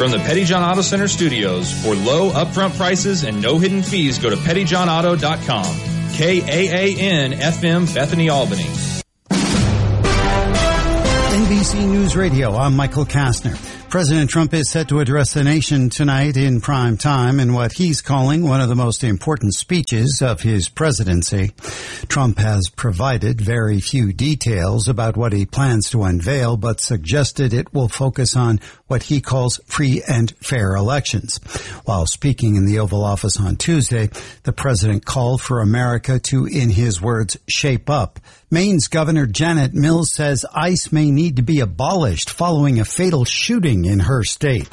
From the Petty John Auto Center studios, for low upfront prices and no hidden fees, go to pettyjohnauto.com. KAAN FM, Bethany, Albany. NBC News Radio, I'm Michael Kastner. President Trump is set to address the nation tonight in prime time in what he's calling one of the most important speeches of his presidency. Trump has provided very few details about what he plans to unveil, but suggested it will focus on what he calls free and fair elections. While speaking in the Oval Office on Tuesday, the president called for America to, in his words, shape up. Maine's Governor Janet Mills says ICE may need to be abolished following a fatal shooting in her state.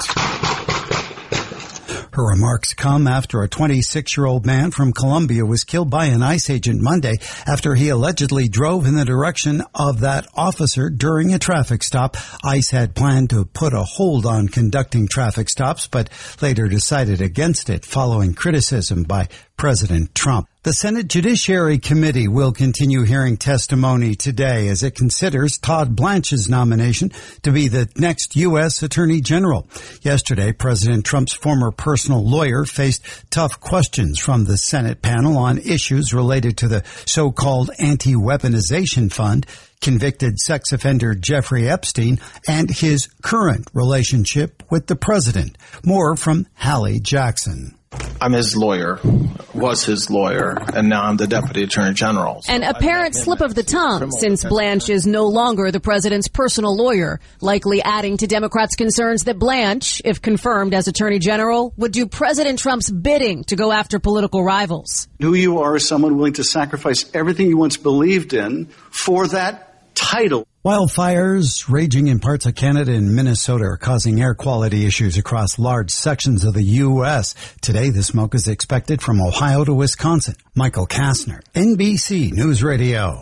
Her remarks come after a 26-year-old man from Colombia was killed by an ICE agent Monday after he allegedly drove in the direction of that officer during a traffic stop. ICE had planned to put a hold on conducting traffic stops, but later decided against it following criticism by President Trump. The Senate Judiciary Committee will continue hearing testimony today as it considers Todd Blanche's nomination to be the next U.S. Attorney General. Yesterday, President Trump's former personal lawyer faced tough questions from the Senate panel on issues related to the so-called anti-weaponization fund, convicted sex offender Jeffrey Epstein, and his current relationship with the president. More from Hallie Jackson. I'm his lawyer, was his lawyer, and now I'm the Deputy Attorney General. An apparent slip of the tongue, since Blanche is no longer the president's personal lawyer, likely adding to Democrats' concerns that Blanche, if confirmed as Attorney General, would do President Trump's bidding to go after political rivals. Who you are is someone willing to sacrifice everything you once believed in for that title. Wildfires raging in parts of Canada and Minnesota are causing air quality issues across large sections of the U.S. Today, the smoke is expected from Ohio to Wisconsin. Michael Kastner, NBC News Radio.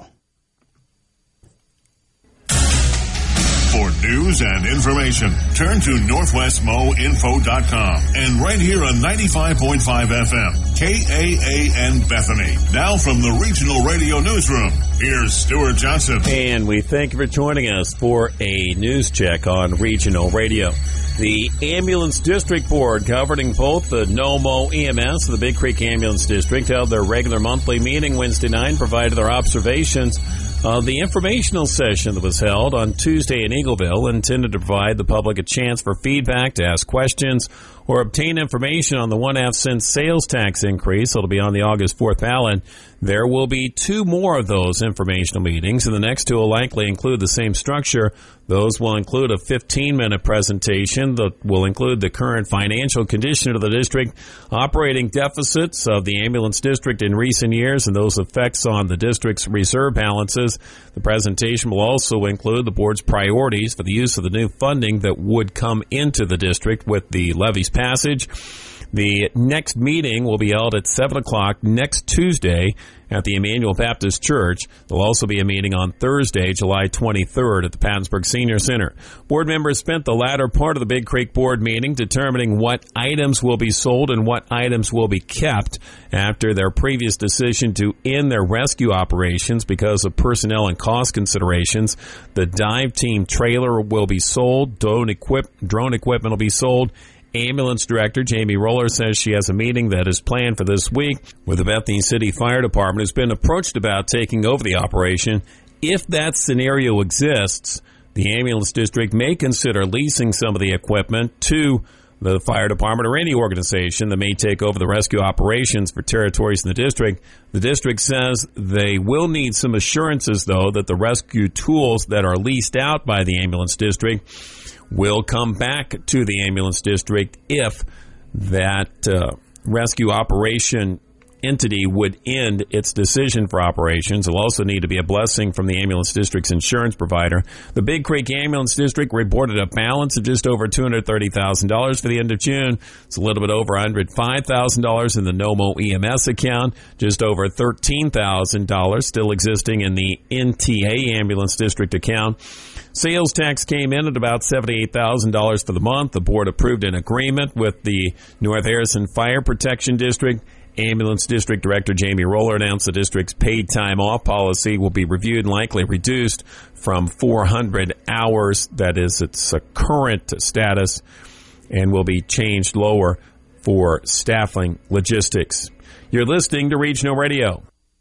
For news and information, turn to NorthwestMoInfo.com and right here on 95.5 FM, KAAN Bethany. Now from the Regional Radio Newsroom, here's Stuart Johnson. And we thank you for joining us for a news check on Regional Radio. The Ambulance District Board, governing both the NOMO EMS and the Big Creek Ambulance District, held their regular monthly meeting Wednesday night and provided their observations of the informational session that was held on Tuesday in Eagleville, intended to provide the public a chance for feedback, to ask questions, or obtain information on the 1/2 cent sales tax increase. It'll be on the August 4th ballot. There will be 2 more of those informational meetings, and the next 2 will likely include the same structure. Those will include a 15-minute presentation that will include the current financial condition of the district, operating deficits of the ambulance district in recent years, and those effects on the district's reserve balances. The presentation will also include the board's priorities for the use of the new funding that would come into the district with the levy's passage. The next meeting will be held at 7 o'clock next Tuesday at the Emmanuel Baptist Church. There'll also be a meeting on Thursday, July 23rd at the Pattonsburg Senior Center. Board members spent the latter part of the Big Creek Board meeting determining what items will be sold and what items will be kept after their previous decision to end their rescue operations because of personnel and cost considerations. The dive team trailer will be sold. Drone equipment will be sold. Ambulance Director Jamie Roller says she has a meeting that is planned for this week with the Bethany City Fire Department, who's been approached about taking over the operation. If that scenario exists, the ambulance district may consider leasing some of the equipment to the fire department or any organization that may take over the rescue operations for territories in the district. The district says they will need some assurances, though, that the rescue tools that are leased out by the ambulance district will come back to the ambulance district if that rescue operation entity would end its decision for operations. There'll also need to be a blessing from the ambulance district's insurance provider. The Big Creek Ambulance District reported a balance of just over $230,000 for the end of June. It's a little bit over $105,000 in the NOMO EMS account, just over $13,000 still existing in the NTA Ambulance District account. Sales tax came in at about $78,000 for the month. The board approved an agreement with the North Harrison Fire Protection District. Ambulance District Director Jamie Roller announced the district's paid time off policy will be reviewed and likely reduced from 400 hours, that is its current status, and will be changed lower for staffing logistics. You're listening to Regional Radio.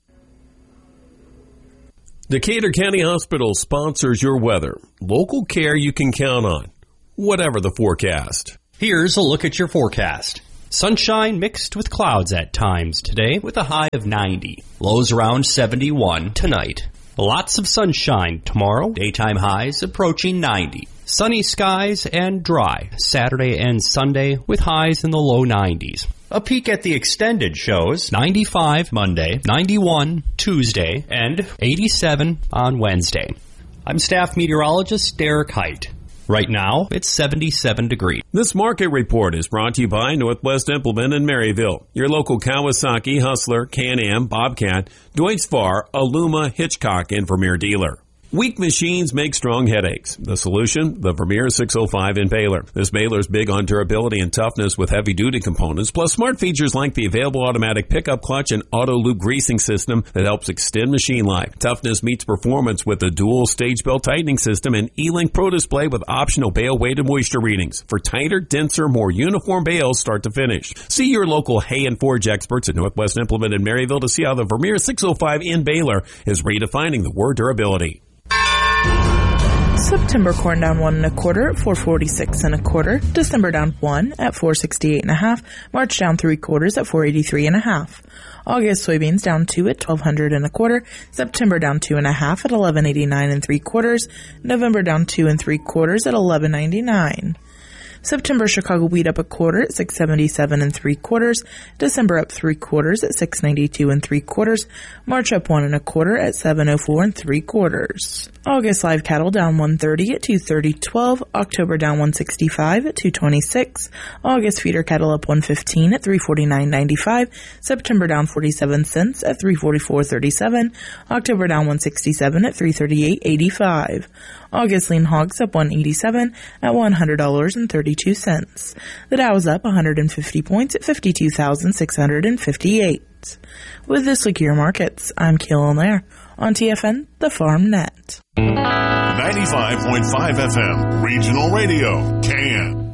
Decatur County Hospital sponsors your weather. Local care you can count on, whatever the forecast. Here's a look at your forecast. Sunshine mixed with clouds at times today with a high of 90. Lows around 71 tonight. Lots of sunshine tomorrow. Daytime highs approaching 90. Sunny skies and dry Saturday and Sunday with highs in the low 90s. A peek at the extended shows 95 Monday, 91 Tuesday, and 87 on Wednesday. I'm staff meteorologist Derek Height. Right now, it's 77 degrees. This market report is brought to you by Northwest Implement in Maryville, your local Kawasaki, Hustler, Can-Am, Bobcat, Deutz-Fahr, Aluma, Hitchcock, and Vermeer dealer. Weak machines make strong headaches. The solution? The Vermeer 605 in Baylor. This Baylor is big on durability and toughness with heavy-duty components, plus smart features like the available automatic pickup clutch and auto-loop greasing system that helps extend machine life. Toughness meets performance with a dual stage belt tightening system and E-Link Pro display with optional bale weight and moisture readings for tighter, denser, more uniform bales start to finish. See your local Hay and Forge experts at Northwest Implement in Maryville to see how the Vermeer 605 in Baylor is redefining the word durability. September corn down 1 1/4 at 446 1/4. December down 1 at 468 1/2. March down 3/4 at 483 1/2. August soybeans down 2 at 1200 1/4. September down 2 1/2 at 1189 3/4. November down 2 3/4 at 1199. September Chicago wheat up 1/4 at 677 3/4. December up 3/4 at 692 3/4. March up 1 1/4 at 704 3/4. August live cattle down 130 at 230.12. October down 165 at 226. August feeder cattle up 115 at 349.95. September down 47 cents at 344.37. October down 167 at 338.85. August lean hogs up 187 at $100.32. The Dow is up 150 points at 52,658. With this look at your markets, I'm Keelan Lair on TFN, the Farm Net. 95.5 FM, Regional Radio, CAN.